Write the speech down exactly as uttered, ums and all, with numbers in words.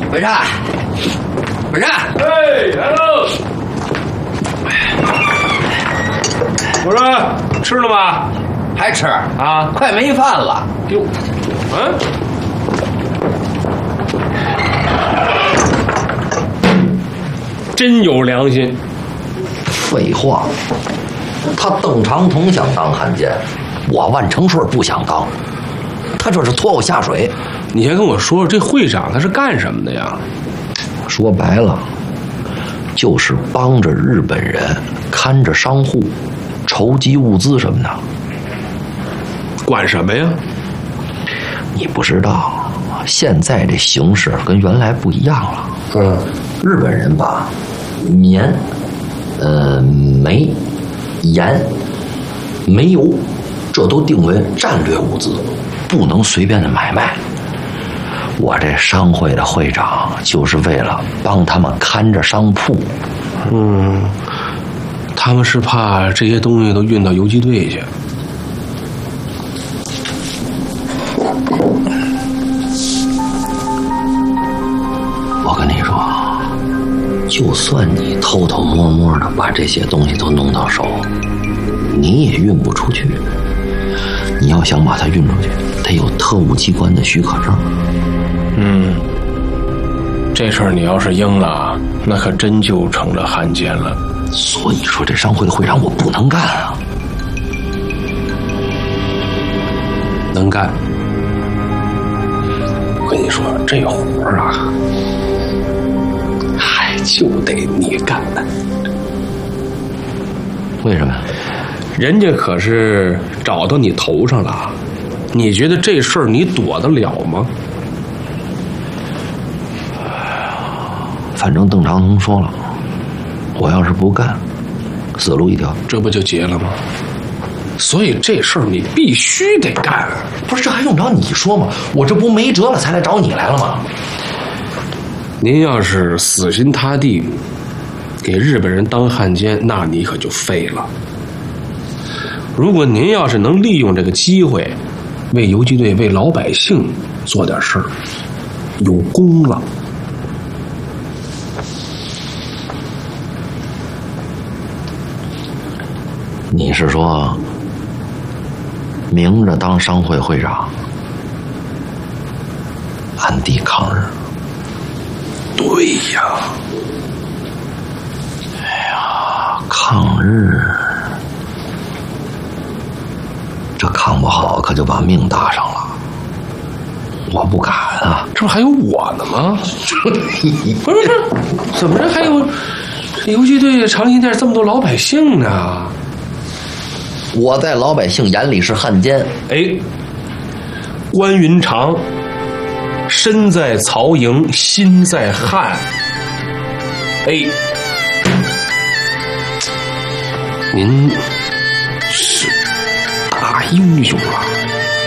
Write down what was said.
文山，文山， 哎，来喽！我说吃了吗？ 还吃啊？ 快没饭了。 哟，嗯。真有良心。 废话，他邓长桐想当汉奸，我万成顺不想当，他这是拖我下水。 你先跟我说说，这会长他是干什么的呀？ 说白了，就是帮着日本人看着商户，筹集物资什么的。 管什么呀？ 你不知道，现在这形势跟原来不一样了。 嗯， 日本人把棉、呃煤、盐、煤油，这都定为战略物资，不能随便的买卖。我这商会的会长就是为了帮他们看着商铺。 嗯，他们是怕这些东西都运到游击队去。 我跟你说，就算你偷偷摸摸的把这些东西都弄到手，你也运不出去。你要想把它运出去，得有特务机关的许可证。 嗯，这事儿你要是应了，那可真就成了汉奸了。 所以说，这商会的会长我不能干啊。 能干。我跟你说，这活儿啊，还就得你干。 为什么？ 人家可是找到你头上了，你觉得这事儿你躲得了吗？ 反正邓长桐说了，我要是不干，死路一条。 这不就结了吗？所以这事儿你必须得干。 不是，这还用着你说吗？我这不没辙了才来找你来了吗？ 您要是死心塌地给日本人当汉奸，那你可就废了。如果您要是能利用这个机会为游击队、为老百姓做点事儿，有功了。 你是说明着当商会会长，暗地抗日？ 对呀。 哎呀，抗日，这抗不好可就把命搭上了。我不敢啊！ 这不还有我呢吗？不是不是，怎么着还有游击队、长辛店这么多老百姓呢？ 我在老百姓眼里是汉奸。 哎，关云长身在曹营心在汉。哎，您是大英雄啊！